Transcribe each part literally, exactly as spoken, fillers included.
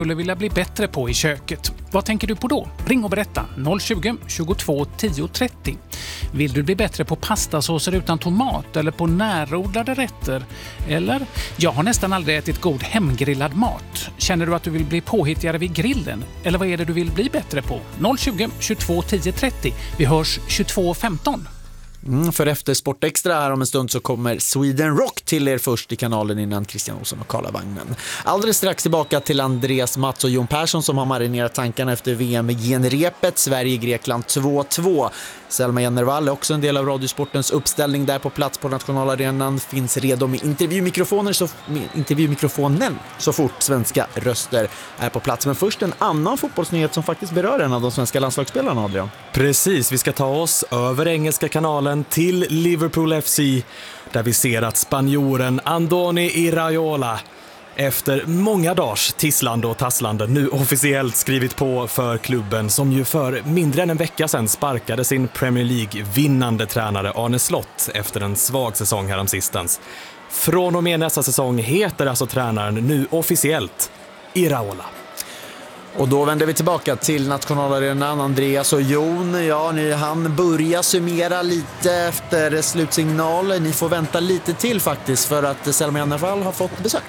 skulle vilja bli bättre på i köket. Vad tänker du på då? Ring och berätta noll tjugo, tjugotvå, tio trettio. Vill du bli bättre på pastasåser utan tomat eller på närodlade rätter? Eller, jag har nästan aldrig ätit god hemgrillad mat. Känner du att du vill bli påhittigare vid grillen? Eller vad är det du vill bli bättre på? noll tjugo, tjugotvå, tio trettio. Vi hörs tjugotvå femton. Mm, för efter Sport Extra här om en stund så kommer Sweden Rock till er först i kanalen innan Christian Olsson och Karlavagnen. Alldeles strax tillbaka till Andreas Mats och Jon Persson som har marinerat tankarna efter V M i genrepet. Sverige-Grekland två två. Selma Jennervall är också en del av Radiosportens uppställning där på plats på nationalarenan. Finns redo med intervjumikrofoner så, med intervjumikrofonen så fort svenska röster är på plats. Men först en annan fotbollsnyhet som faktiskt berör en av de svenska landslagsspelarna, Adrian. Precis, vi ska ta oss över engelska kanalen till Liverpool F C där vi ser att spanjoren Andoni Iraola efter många dagars tisslande och tasslande nu officiellt skrivit på för klubben som ju för mindre än en vecka sedan sparkade sin Premier League-vinnande tränare Arne Slott efter en svag säsong häromsistens. Från och med nästa säsong heter alltså tränaren nu officiellt Iraola. Och då vänder vi tillbaka till nationalarenan. Andreas och Jon, ja, ni han börjar summera lite efter slutsignal. Ni får vänta lite till faktiskt för att Selma Jennervall har fått besök.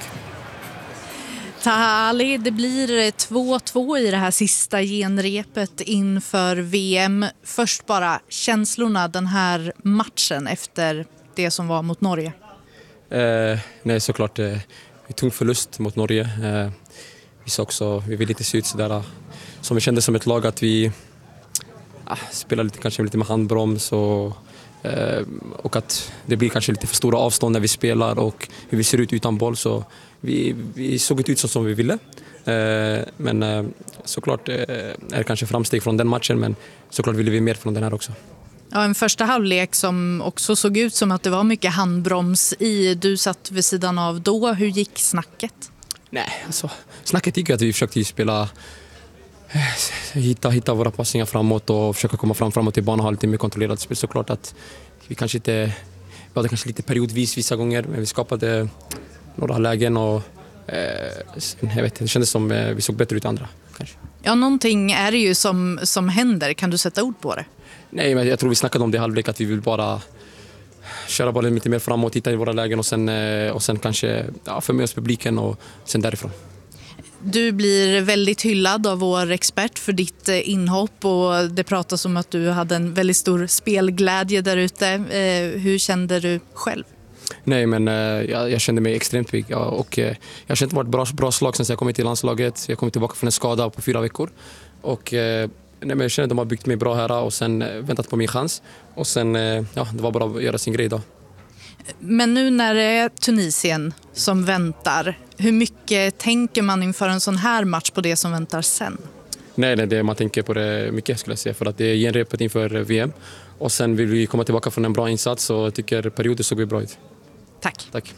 Taha Ali, det blir två två i det här sista genrepet inför V M. Först bara känslorna den här matchen efter det som var mot Norge. Eh, nej, såklart eh, en tung förlust mot Norge. Eh, vi sa också, vi vill inte se ut sådär som vi kände som ett lag att vi ah, spelar lite, kanske lite med handbroms och, eh, och att det blir kanske lite för stora avstånd när vi spelar och hur vi ser ut utan boll, så vi, vi såg inte ut så som vi ville. Eh, men eh, såklart eh, är det kanske framsteg från den matchen, men såklart ville vi mer från den här också. Ja, en första halvlek som också såg ut som att det var mycket handbroms i. Du satt vid sidan av då. Hur gick snacket? Nej, alltså snacket gick ju att vi försökte spela hitta, hitta våra passningar framåt och försöka komma fram framåt till banan och ha lite mer kontrollerat spel. Såklart att vi kanske inte, vi hade kanske lite periodvis vissa gånger, men vi skapade några lägen och eh, jag vet, det kändes som eh, vi såg bättre ut andra kanske. Ja, någonting är det ju som, som händer. Kan du sätta ord på det? Nej, men jag tror vi snackade om det i halvlek att vi vill bara köra bollen lite mer framåt, hitta i våra lägen och sen, och sen kanske ja, få med oss publiken och sen därifrån. Du blir väldigt hyllad av vår expert för ditt inhopp och det pratas om att du hade en väldigt stor spelglädje där ute. Hur kände du själv? Nej, men jag, jag kände mig extremt pigg och jag har känt det var ett bra, bra slag sen jag kom till landslaget. Jag kom tillbaka från en skada på fyra veckor och nej, men jag kände att de har byggt mig bra här och sen väntat på min chans. Och sen, ja, det var bara att göra sin grej då. Men nu när det är Tunisien som väntar, hur mycket tänker man inför en sån här match på det som väntar sen? Nej, nej det, man tänker på det mycket skulle jag säga, för att det är genrepet inför V M. Och sen vill vi komma tillbaka från en bra insats och jag tycker perioder såg bra ut. Tack. Tack.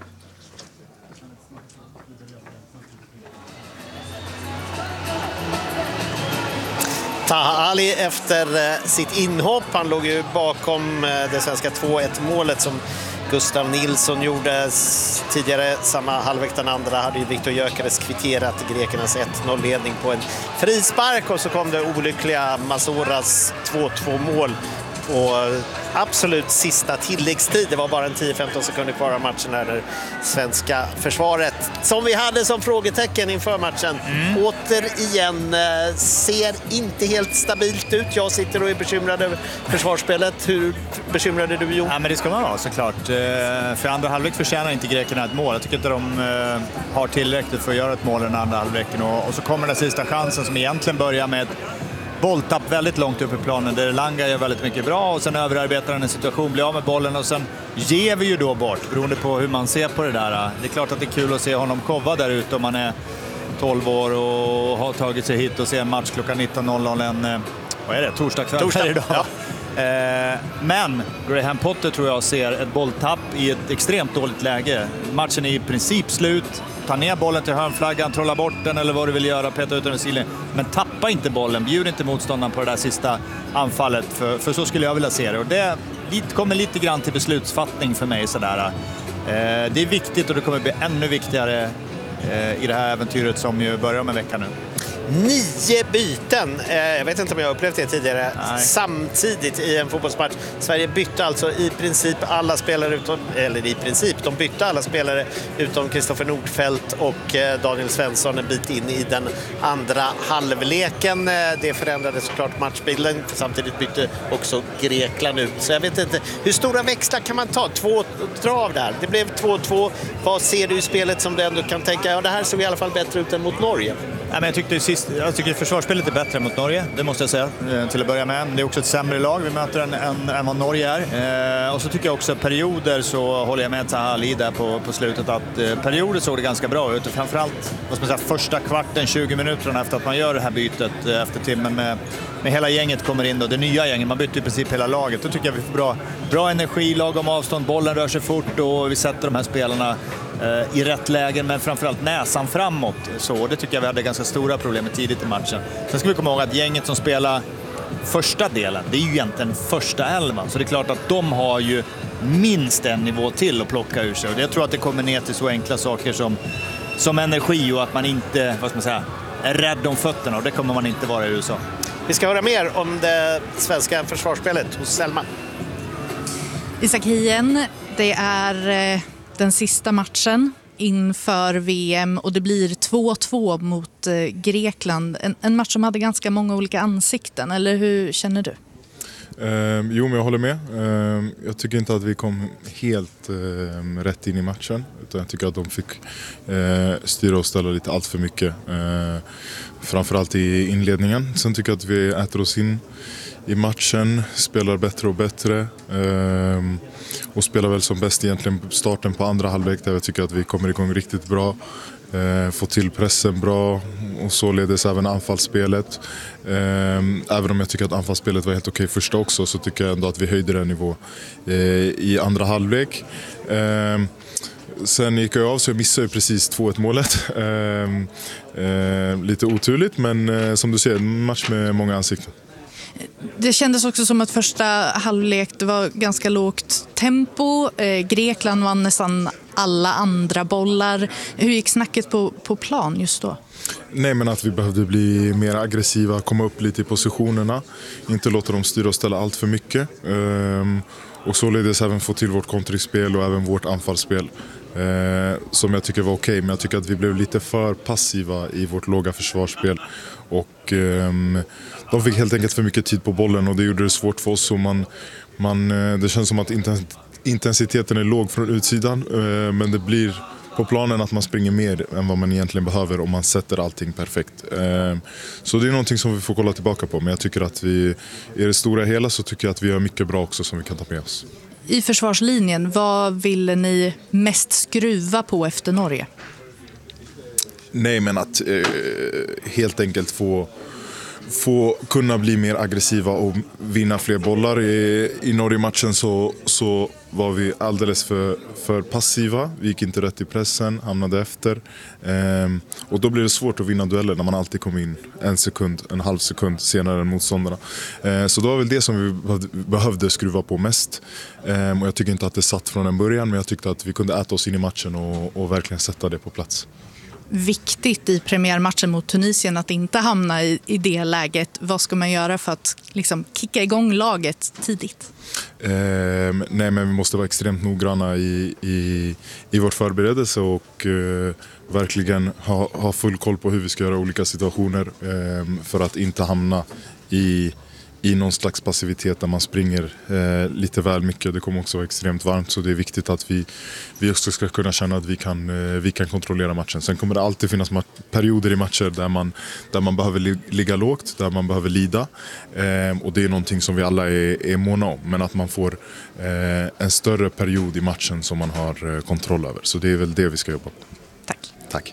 Taha Ali efter sitt inhopp. Han låg ju bakom det svenska två ett målet som Gustav Nilsson gjorde tidigare. Samma halvlek den andra hade ju Viktor Gyökeres kvitterat grekernas ett noll-ledning på en frispark. Och så kom det olyckliga Mazoras två två mål på absolut sista tilläggstid. Det var bara en tio femton sekunder kvar av matchen där det svenska försvaret, som vi hade som frågetecken inför matchen, mm. återigen ser inte helt stabilt ut. Jag sitter och är bekymrad över försvarsspelet. Hur bekymrad är du, Jon? Ja, men det ska man vara såklart. För andra halvlek förtjänar inte grekerna ett mål. Jag tycker inte de har tillräckligt för att göra ett mål i den andra halvleken. Och så kommer den sista chansen som egentligen börjar med bolltapp väldigt långt upp i planen där Langa gör väldigt mycket bra och sen överarbetar han en situation, blir av med bollen och sen ger vi ju då bort, beroende på hur man ser på det där. Det är klart att det är kul att se honom kova där ute om man är tolv år och har tagit sig hit och ser en match klockan nitton noll noll en, vad är det, torsdag kväll Torsdag. idag. Ja. Men Graham Potter tror jag ser ett bolltapp i ett extremt dåligt läge. Matchen är i princip slut. Ta ner bollen till hörnflaggan, trolla bort den eller vad du vill göra, peta ut den i silen. Men tappa inte bollen, bjud inte motståndaren på det där sista anfallet. För, för så skulle jag vilja se det. Och det kommer lite grann till beslutsfattning för mig. Sådär. Eh, det är viktigt och det kommer bli ännu viktigare i det här äventyret som ju börjar om en vecka nu. Nio byten, eh, jag vet inte om jag har upplevt det tidigare, Nej. samtidigt i en fotbollsmatch. Sverige bytte alltså i princip alla spelare utom, eller i princip, de bytte alla spelare utom Kristoffer Nordfeldt och eh, Daniel Svensson en bit in i den andra halvleken. Eh, det förändrade såklart matchbilden, för samtidigt bytte också Grekland ut. Så jag vet inte, hur stora växlar kan man ta? Två drav där, det blev två två. Vad ser du i spelet som du ändå kan tänka, ja det här såg i alla fall bättre ut än mot Norge? Nej, men jag tyckte sist, jag tycker försvarsspelet är bättre mot Norge, det måste jag säga till att börja med. Det är också ett sämre lag vi möter än, än, än vad Norge är. Eh, och så tycker jag också perioder så håller jag med Zaha Ali där på, på slutet att eh, perioder såg det ganska bra ut. Framförallt vad ska man säga, första kvarten, tjugo minuterna efter att man gör det här bytet eh, efter timmen med, med hela gänget kommer in då, det nya gänget, man byter i princip hela laget. Då tycker jag vi får bra, bra energi, lagom avstånd, bollen rör sig fort och vi sätter de här spelarna i rätt lägen, men framförallt näsan framåt. Så det tycker jag vi hade ganska stora problem med tidigt i matchen. Sen ska vi komma ihåg att gänget som spelar första delen, det är ju egentligen första elvan. Så det är klart att de har ju minst en nivå till att plocka ur sig. Och jag tror att det kommer ner till så enkla saker som, som energi och att man inte, vad ska man säga, är rädd om fötterna. Och det kommer man inte vara i U S A. Vi ska höra mer om det svenska försvarsspelet hos Selma. Isak Hien, det är den sista matchen inför V M och det blir två två mot Grekland. En, en match som hade ganska många olika ansikten, eller hur känner du? Eh, jo, men jag håller med. Eh, jag tycker inte att vi kom helt eh, rätt in i matchen. Utan jag tycker att de fick eh, styra och ställa lite allt för mycket. Eh, framförallt i inledningen. Sen tycker jag att vi äter oss in i matchen, spelar bättre och bättre. Eh, och spelar väl som bäst egentligen starten på andra halvlek där jag tycker att vi kommer igång riktigt bra. Eh, få till pressen bra och således även anfallsspelet. Eh, även om jag tycker att anfallsspelet var helt okej första också, så tycker jag ändå att vi höjde den nivå eh, i andra halvlek. Eh, sen gick jag av så jag missade ju precis två ett målet. Eh, eh, lite oturligt, men eh, som du ser, en match med många ansikten. Det kändes också som att första halvlek det var ganska lågt tempo. Eh, Grekland vann nästan alla andra bollar. Hur gick snacket på, på plan just då? Nej, men att vi behövde bli mer aggressiva, komma upp lite i positionerna. Inte låta dem styra och ställa allt för mycket. Ehm, och således även få till vårt kontringsspel och även vårt anfallsspel. Ehm, som jag tycker var okej, men jag tycker att vi blev lite för passiva i vårt låga försvarsspel. Och ehm, de fick helt enkelt för mycket tid på bollen och det gjorde det svårt för oss. Och man, man, det känns som att intensiteten är låg från utsidan, men det blir på planen att man springer mer än vad man egentligen behöver om man sätter allting perfekt. Så det är någonting som vi får kolla tillbaka på, men jag tycker att vi i det stora hela så tycker jag att vi har mycket bra också som vi kan ta med oss. I försvarslinjen, vad ville ni mest skruva på efter Norge? Nej, men att eh, helt enkelt få få kunna bli mer aggressiva och vinna fler bollar. I, i Norge-matchen så, så var vi alldeles för, för passiva. Vi gick inte rätt i pressen, hamnade efter. Ehm, och då blir det svårt att vinna dueller när man alltid kommer in en sekund, en halv sekund senare än motståndarna. Ehm, så det var väl det som vi behövde, behövde skruva på mest. Ehm, och jag tycker inte att det satt från en början, men jag tyckte att vi kunde äta oss in i matchen och, och verkligen sätta det på plats. Viktigt i premiärmatchen mot Tunisien att inte hamna i, i det läget. Vad ska man göra för att liksom kicka igång laget tidigt? Eh, nej, men vi måste vara extremt noggranna i, i, i vår förberedelse och eh, verkligen ha, ha full koll på hur vi ska göra olika situationer eh, för att inte hamna i i någon slags passivitet där man springer eh, lite väl mycket. Det kommer också vara extremt varmt, så det är viktigt att vi, vi också ska kunna känna att vi kan, eh, vi kan kontrollera matchen. Sen kommer det alltid finnas mat- perioder i matcher där man, där man behöver li- ligga lågt, där man behöver lida. Eh, och det är någonting som vi alla är, är måna om. Men att man får eh, en större period i matchen som man har eh, kontroll över. Så det är väl det vi ska jobba på. Tack. Tack.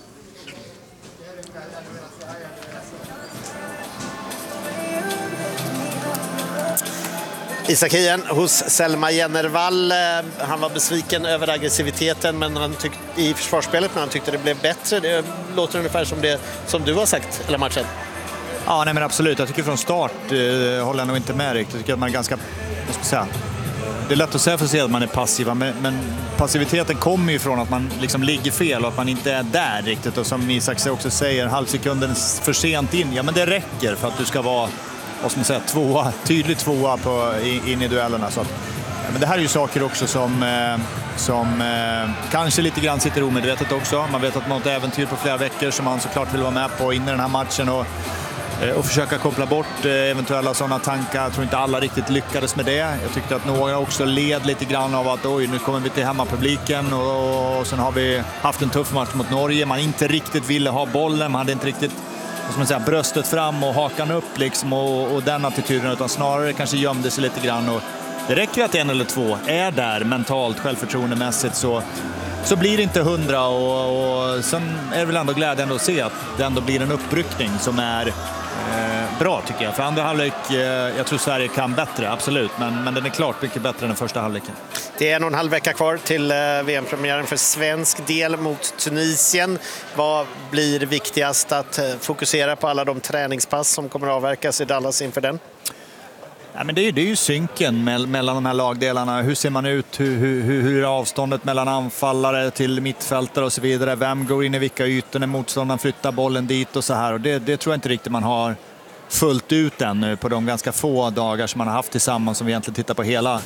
Isak Hien hos Selma Jennervall. Han var besviken över aggressiviteten men han tyck- i försvarsspelet, men han tyckte det blev bättre. Det låter ungefär som det som du har sagt hela matchen. Ja, nej, men absolut. Jag tycker från start eh, håller jag nog inte med riktigt. Jag tycker att man är ganska, vad ska jag säga, det är lätt att säga för sig att man är passiva, men, men passiviteten kommer ju från att man liksom ligger fel och att man inte är där riktigt. Och som Isak också säger, halvsekunden för sent in, ja men det räcker för att du ska vara, vad ska man säga, tvåa, tydligt tvåa på, in i duellerna. Så att, ja, men det här är ju saker också som, eh, som eh, kanske lite grann sitter omedvetet också. Man vet att man har ett äventyr på flera veckor som man såklart vill vara med på in i den här matchen och och försöka koppla bort eventuella sådana tankar. Jag tror inte alla riktigt lyckades med det. Jag tyckte att några också led lite grann av att oj, nu kommer vi till hemmapubliken och, och sen har vi haft en tuff match mot Norge. Man inte riktigt ville ha bollen, man hade inte riktigt, vad ska man säga, bröstet fram och hakan upp liksom och, och den attityden, utan snarare kanske gömde sig lite grann. Och det räcker att en eller två är där mentalt, självförtroendemässigt, så så blir det inte hundra och, och sen är det väl ändå glädjande att se att det ändå blir en uppryckning som är eh, bra tycker jag. För andra halvlek, eh, jag tror Sverige kan bättre, absolut, men, men den är klart mycket bättre än den första halvleken. Det är en och en halv vecka kvar till eh, V M-premiären för svensk del mot Tunisien. Vad blir viktigast att eh, fokusera på alla de träningspass som kommer att avverkas i Dallas inför den? Ja, men det, är, det är ju synken me- mellan de här lagdelarna. Hur ser man ut? Hur, hur, hur är avståndet mellan anfallare till mittfältare och så vidare? Vem går in i vilka ytor när motståndaren flyttar bollen dit och så här? Och det, det tror jag inte riktigt man har fullt ut ännu på de ganska få dagar som man har haft tillsammans, som vi egentligen tittar på hela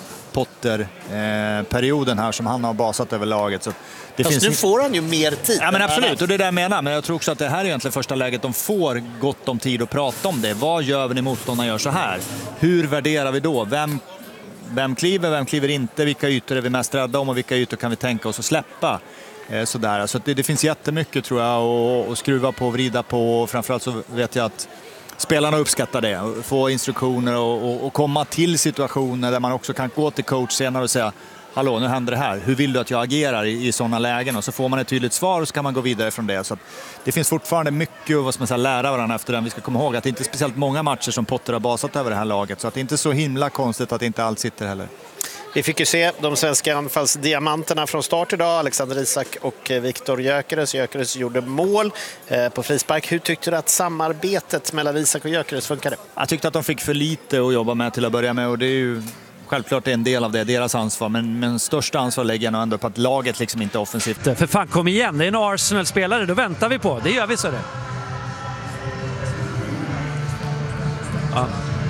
Potter-perioden här som han har basat över laget. Så det Fast finns nu inte... får han ju mer tid. Ja, men absolut, och det är det jag menar. Men jag tror också att det här är egentligen första läget de får gott om tid att prata om det. Vad gör vi när motståndarna gör så här? Hur värderar vi då? Vem, vem kliver, vem kliver inte? Vilka ytor är vi mest rädda om och vilka ytor kan vi tänka oss att släppa? Eh, sådär. Så det, det finns jättemycket tror jag att, att skruva på och vrida på. Och framförallt så vet jag att spelarna uppskattar det. Få instruktioner och, och, och komma till situationer där man också kan gå till coach senare och säga: hallå, nu händer det här. Hur vill du att jag agerar i, i sådana lägen? Och så får man ett tydligt svar och så kan man gå vidare från det. Så att det finns fortfarande mycket vad ska man säga, lära varandra efter den. Vi ska komma ihåg att det inte är speciellt många matcher som Potter har basat över det här laget. Så att det är inte så himla konstigt att inte allt sitter heller. Vi fick ju se de svenska anfallsdiamanterna från start idag. Alexander Isak och Viktor Gyökeres. Gyökeres gjorde mål på frispark. Hur tyckte du att samarbetet mellan Isak och Gyökeres funkade? Jag tyckte att de fick för lite att jobba med till att börja med. Och det är ju självklart en del av det, deras ansvar. Men, men största ansvar lägger jag nog ändå på att laget liksom inte är offensivt. För fan, kom igen. Det är en Arsenal-spelare. Då väntar vi på. Det gör vi så det. Ja.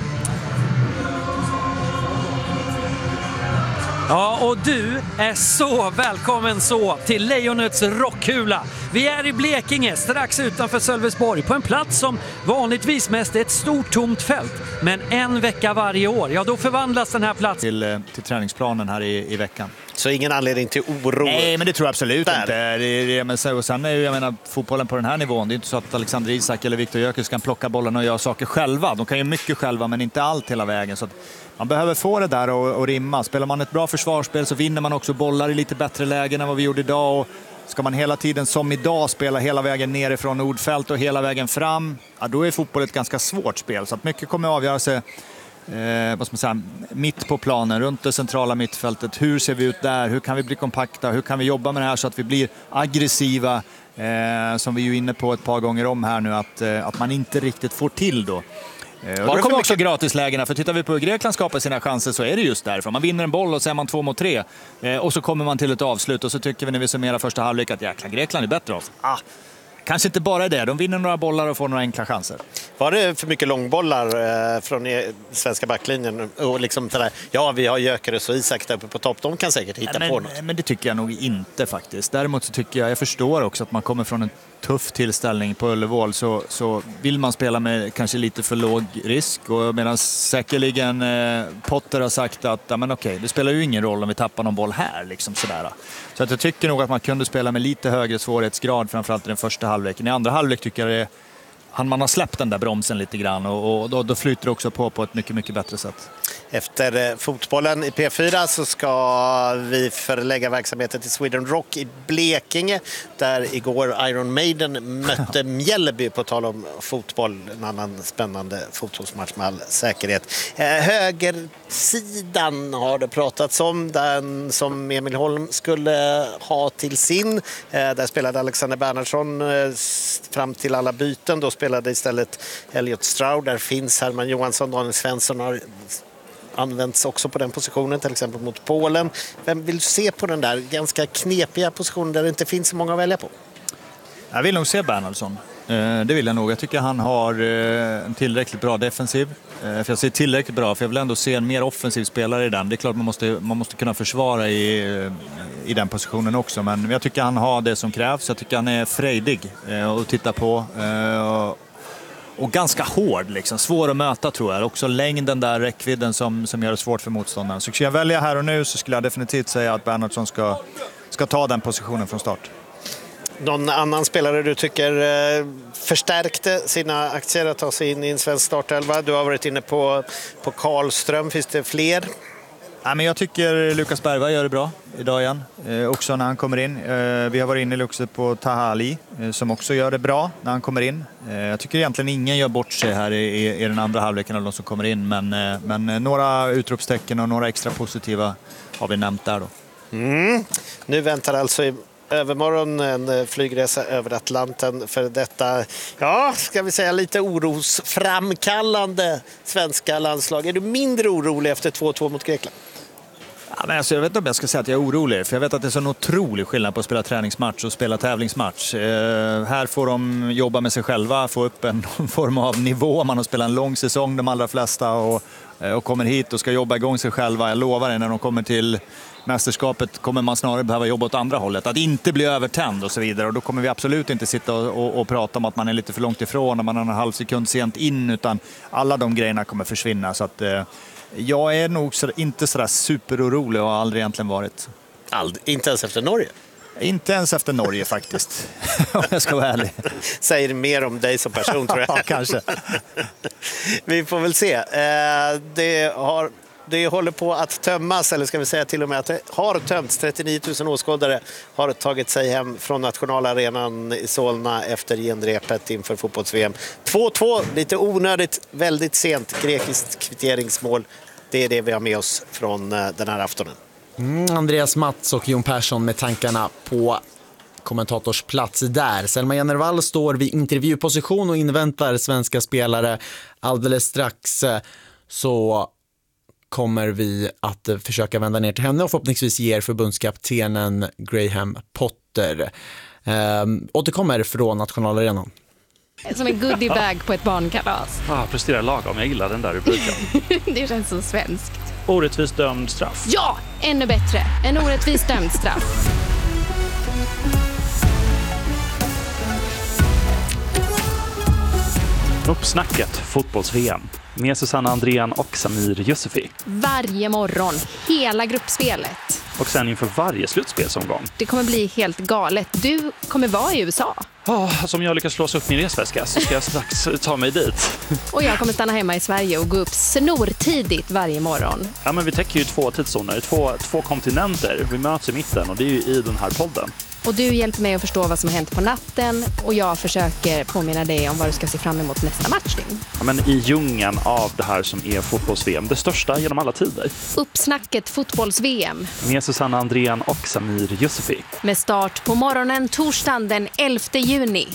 Ja, och du är så välkommen så till Lejonets rockhula. Vi är i Blekinge, strax utanför Sölvesborg, på en plats som vanligtvis mest är ett stort tomt fält. Men en vecka varje år, ja då förvandlas den här platsen till, till träningsplanen här i, i veckan. Så ingen anledning till oro? Nej, men det tror jag absolut där. inte. Det, det, men så, och sen är ju, jag menar, fotbollen på den här nivån, det är inte så att Alexander Isak eller Viktor Gyökeres kan plocka bollen och göra saker själva. De kan ju mycket själva, men inte allt hela vägen. Så att man behöver få det där och, och rimma. Spelar man ett bra försvarsspel så vinner man också bollar i lite bättre lägen än vad vi gjorde idag. Och ska man hela tiden som idag spela hela vägen nerifrån Nordfält och hela vägen fram, ja, då är fotboll ett ganska svårt spel. Så att mycket kommer att avgöra sig eh, vad ska man säga, mitt på planen, runt det centrala mittfältet. Hur ser vi ut där? Hur kan vi bli kompakta? Hur kan vi jobba med det här så att vi blir aggressiva? Eh, som vi är ju inne på ett par gånger om här nu, att, eh, att man inte riktigt får till då. Och då kommer också gratislägena, för tittar vi på hur Grekland skapar sina chanser så är det just därför. Man vinner en boll och så är man två mot tre. Eh, och så kommer man till ett avslut och så tycker vi när vi summerar första halvlek att jäkla, Grekland är bättre oss. Ah, kanske inte bara det, de vinner några bollar och får några enkla chanser. Var det för mycket långbollar eh, från svenska backlinjen? Och liksom sådär, ja, vi har Gyökeres och Isak där uppe på topp, de kan säkert hitta men, på något. Men det tycker jag nog inte faktiskt. Däremot så tycker jag, jag förstår också att man kommer från en tuff tillställning på Ullevål, så, så vill man spela med kanske lite för låg risk. Och medan säkerligen eh, Potter har sagt att ja, men okej, det spelar ju ingen roll om vi tappar någon boll här. Liksom sådär. Så att jag tycker nog att man kunde spela med lite högre svårighetsgrad, framförallt i den första halvleken. I andra halvlek tycker jag det han man har släppt den där bromsen lite grann och, och då, då flyter det också på på ett mycket, mycket bättre sätt. Efter fotbollen i P fyra så ska vi förlägga verksamheten till Sweden Rock i Blekinge, där igår Iron Maiden mötte Mjällby, på tal om fotboll. En annan spännande fotbollsmatch med all säkerhet. Högersidan har det pratats om, den som Emil Holm skulle ha till sin. Där spelade Alexander Bernhardsson fram till alla byten. Då spelade istället Elliot Stroud. Där finns Herman Johansson, Daniel Svensson har använts också på den positionen, till exempel mot Polen. Vem vill se på den där ganska knepiga positionen där det inte finns så många att välja på? Jag vill nog se Bernhardsson. Det vill jag nog. Jag tycker han har en tillräckligt bra defensiv. För jag ser tillräckligt bra, för jag vill ändå se en mer offensiv spelare i den. Det är klart man måste, man måste kunna försvara i, i den positionen också. Men jag tycker han har det som krävs. Jag tycker han är frejdig att titta på. Och ganska hård, liksom. Svår att möta tror jag. Också längden där, räckvidden som, som gör det svårt för motståndaren. Så skulle jag välja här och nu så skulle jag definitivt säga att Bernhardsson ska, ska ta den positionen från start. Någon annan spelare du tycker eh, förstärkte sina aktier att ta sig in i en svensk startelva? Du har varit inne på, på Karlström. Finns det fler? Ja, men jag tycker Lukas Bergvall gör det bra idag igen. Eh, också när han kommer in. Eh, vi har varit inne också på Taha Ali eh, som också gör det bra när han kommer in. Eh, jag tycker egentligen ingen gör bort sig här i, i, i den andra halvleken av de som kommer in. Men, eh, men eh, några utropstecken och några extra positiva har vi nämnt där då. Mm. Nu väntar alltså i övermorgon en flygresa över Atlanten för detta, ja, ska vi säga lite orosframkallande svenska landslag. Är du mindre orolig efter två två mot Grekland? Ja, men alltså, jag vet inte om jag ska säga att jag är orolig, för jag vet att det är så en otrolig skillnad på att spela träningsmatch och spela tävlingsmatch. Eh, här får de jobba med sig själva, få upp en form av nivå. Man har spelat en lång säsong, de allra flesta, och, och kommer hit och ska jobba igång sig själva. Jag lovar det, när de kommer till mästerskapet kommer man snarare behöva jobba åt andra hållet. Att inte bli övertänd och så vidare. Och då kommer vi absolut inte sitta och, och, och prata om att man är lite för långt ifrån, när man har en halv sekund sent in, utan alla de grejerna kommer försvinna. Så att eh, jag är nog så, inte sådär superorolig och har aldrig egentligen varit. Ald, inte ens efter Norge? Inte ens efter Norge faktiskt, om jag ska vara ärlig. Säger mer om dig som person, tror jag. Ja, kanske. Vi får väl se. Eh, det har... Det håller på att tömmas, eller ska vi säga till och med att det har tömts. trettionio tusen åskådare har tagit sig hem från nationalarenan i Solna efter genrepet inför fotbolls-V M. två två, lite onödigt, väldigt sent grekiskt kvitteringsmål. Det är det vi har med oss från den här aftonen. Mm, Andreas Mats och Jon Persson med tankarna på kommentatorsplats där. Selma Jennervall står vid intervjuposition och inväntar svenska spelare. Alldeles strax så kommer vi att försöka vända ner till henne och förhoppningsvis ge er förbundskaptenen Graham Potter. Ähm, återkommer från nationalarenan. Som en goodiebag på ett barnkalas. Ah, presterar lagom, jag gillar den där rubriken. Det känns så svenskt. Orättvis dömd straff. Ja, ännu bättre. En orättvis dömd straff. Uppsnacket fotbolls-V M med Susanna Andrén och Samir Yusufi. Varje morgon, hela gruppspelet. Och sen inför varje slutspelsomgång. Det kommer bli helt galet. Du kommer vara i U S A. Ja, som jag lyckas slås upp min resväska så ska jag strax ta mig dit. Och jag kommer stanna hemma i Sverige och gå upp snortidigt varje morgon. Ja, men vi täcker ju två tidszoner, två, två kontinenter. Vi möts i mitten och det är ju i den här podden. Och du hjälper mig att förstå vad som har hänt på natten och jag försöker påminna dig om vad du ska se fram emot nästa matchning. Ja, men i djungeln av det här som är fotbolls-V M, det största genom alla tider. Uppsnacket fotbolls-V M. Med Susanna Andrén och Samir Yusufi. Med start på morgonen torsdagen den elfte juni.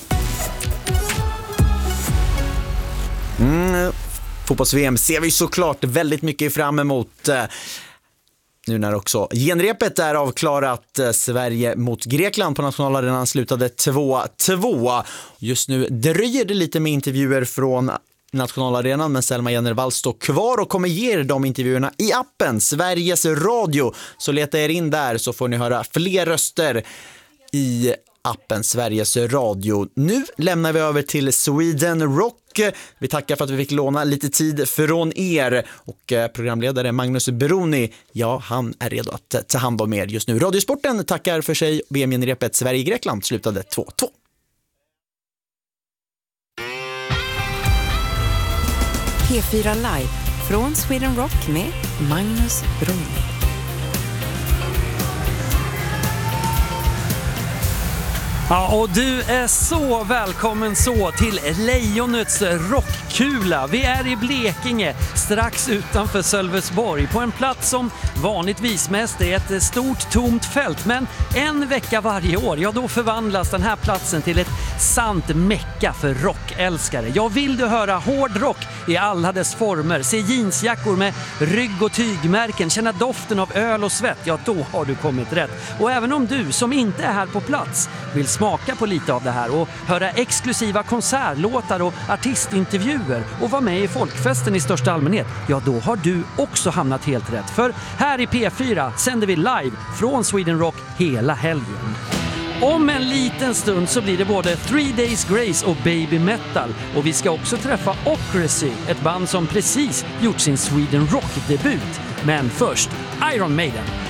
Mm, fotbolls-V M ser vi såklart väldigt mycket fram emot. Nu när också genrepet är avklarat. Sverige mot Grekland på nationalarenan slutade två två. Just nu dröjer det lite med intervjuer från nationalarenan, men Selma Jennervall står kvar och kommer ge er de intervjuerna i appen Sveriges Radio. Så leta er in där så får ni höra fler röster i appen Sveriges Radio. Nu lämnar vi över till Sweden Rock. Vi tackar för att vi fick låna lite tid från er, och programledare Magnus Bruni, ja, han är redo att ta hand om er just nu. Radiosporten tackar för sig. V M-genrepet Sverige-Grekland slutade två två. P fyra Live från Sweden Rock med Magnus Bruni. Ja, och du är så välkommen så till Lejonets rockkula. Vi är i Blekinge, strax utanför Sölvesborg, på en plats som vanligtvis mest är ett stort tomt fält. Men en vecka varje år, ja då förvandlas den här platsen till ett sant mecka för rockälskare. Ja, vill du höra hård rock i alla dess former, se jeansjackor med rygg- och tygmärken, känna doften av öl och svett, ja då har du kommit rätt. Och även om du som inte är här på plats vill smaka på lite av det här och höra exklusiva konsertlåtar och artistintervjuer och vara med i folkfesten i största allmänhet, ja då har du också hamnat helt rätt. För här i P fyra sänder vi live från Sweden Rock hela helgen. Om en liten stund så blir det både Three Days Grace och Baby Metal, och vi ska också träffa Ocracy, ett band som precis gjort sin Sweden Rock-debut. Men först Iron Maiden.